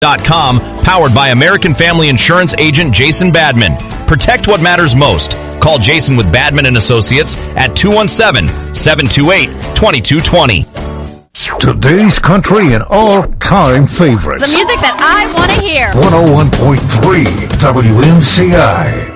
.com, powered by American Family Insurance agent Jason Badman. Protect what matters most. Call Jason with Badman and Associates at 217-728-2220. Today's country and all-time favorites. The music that I want to hear. 101.3 WMCI.